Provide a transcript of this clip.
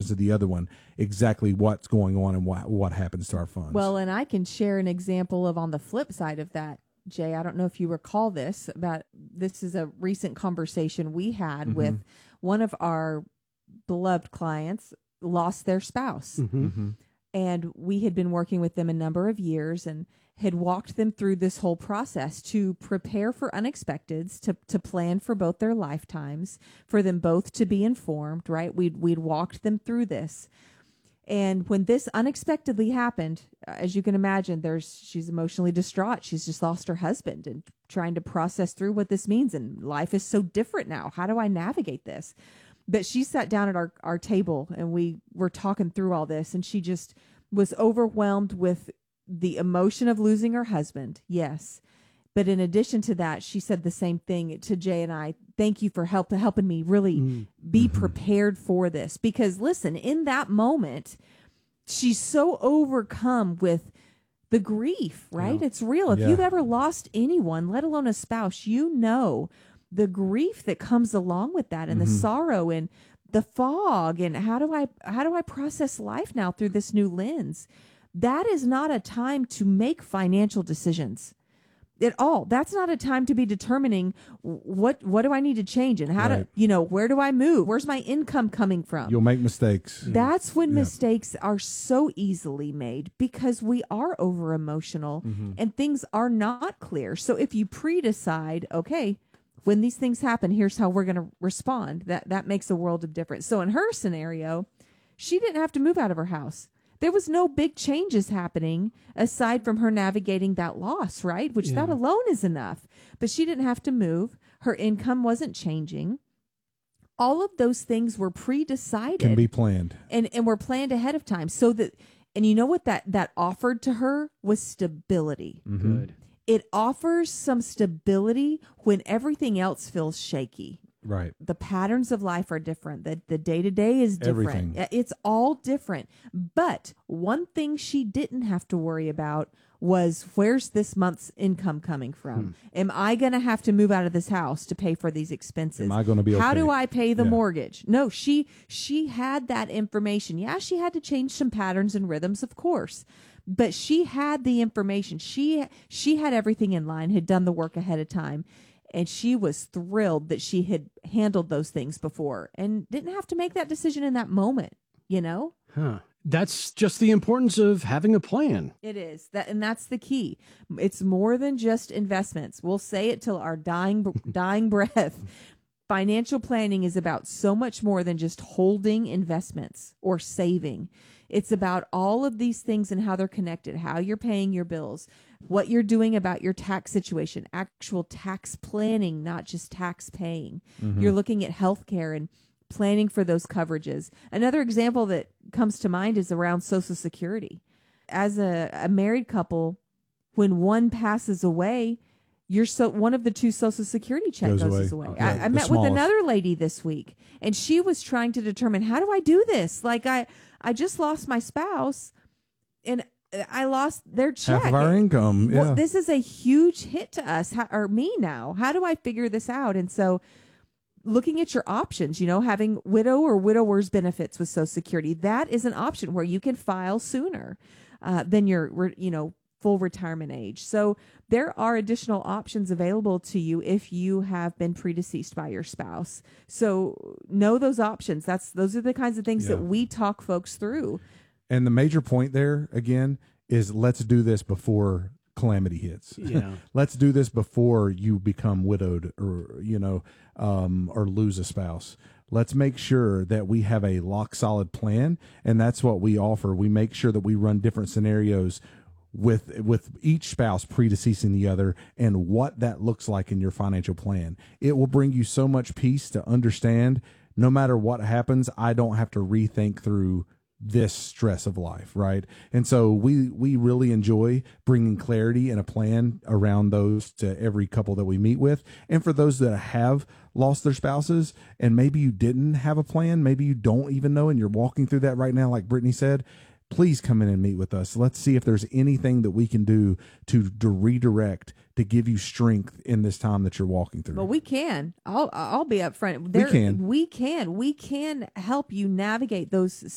happens to the other one, exactly what's going on and what happens to our funds. Well, and I can share an example of on the flip side of that, Jay. I don't know if you recall this, but this is a recent conversation we had with one of our beloved clients lost their spouse. And we had been working with them a number of years and had walked them through this whole process to prepare for unexpecteds, to plan for both their lifetimes, for them both to be informed, right? We'd walked them through this. And when this unexpectedly happened, as you can imagine, she's emotionally distraught. She's just lost her husband and trying to process through what this means. And life is so different now. How do I navigate this? But she sat down at our table and we were talking through all this, and she just was overwhelmed with the emotion of losing her husband. Yes. But in addition to that, she said the same thing to Jay and I. Thank you for helping me really be prepared for this. Because listen, in that moment, she's so overcome with the grief, right? It's real. If you've ever lost anyone, let alone a spouse, you know the grief that comes along with that, and the sorrow and the fog, and how do I process life now through this new lens? That is not a time to make financial decisions at all. That's not a time to be determining what do I need to change and how to, where do I move? Where's my income coming from? You'll make mistakes. That's when mistakes are so easily made because we are over emotional and things are not clear. So if you pre-decide, okay, when these things happen, here's how we're going to respond. That makes a world of difference. So in her scenario, she didn't have to move out of her house. There was no big changes happening aside from her navigating that loss, right? Which that alone is enough. But she didn't have to move. Her income wasn't changing. All of those things were pre-decided. Can be planned. And were planned ahead of time. So that, and you know what that offered to her was stability. Good. It offers some stability when everything else feels shaky. Right. The patterns of life are different. The day-to-day is different. Everything. It's all different. But one thing she didn't have to worry about was, where's this month's income coming from? Am I going to have to move out of this house to pay for these expenses? Am I going to be okay? How do I pay the mortgage? No, she had that information. Yeah, she had to change some patterns and rhythms, of course. But she had the information. She had everything in line, had done the work ahead of time. And she was thrilled that she had handled those things before and didn't have to make that decision in that moment, That's just the importance of having a plan. It is. And that's the key. It's more than just investments. We'll say it till our dying breath. Financial planning is about so much more than just holding investments or saving. It's about all of these things and how they're connected, how you're paying your bills, what you're doing about your tax situation, actual tax planning, not just tax paying. You're looking at healthcare and planning for those coverages. Another example that comes to mind is around Social Security. As a married couple, when one passes away, one of the two Social Security check goes away. I met with another lady this week, and she was trying to determine, how do I do this? Like I just lost my spouse, and I lost their check. Half of our income. Well, this is a huge hit to us, or me now. How do I figure this out? And so looking at your options, having widow or widower's benefits with Social Security, that is an option where you can file sooner than your, full retirement age. So there are additional options available to you if you have been predeceased by your spouse. So know those options. Those are the kinds of things that we talk folks through. And the major point there, again, is let's do this before calamity hits. Yeah. Let's do this before you become widowed or, or lose a spouse. Let's make sure that we have a rock solid plan. And that's what we offer. We make sure that we run different scenarios with each spouse predeceasing the other and what that looks like in your financial plan. It will bring you so much peace to understand no matter what happens, I don't have to rethink through this stress of life, right? And so we really enjoy bringing clarity and a plan around those to every couple that we meet with. And for those that have lost their spouses and maybe you didn't have a plan, maybe you don't even know and you're walking through that right now, like Brittany said, please come in and meet with us. Let's see if there's anything that we can do to redirect, to give you strength in this time that you're walking through. Well, we can. I'll be up front. We can help you navigate those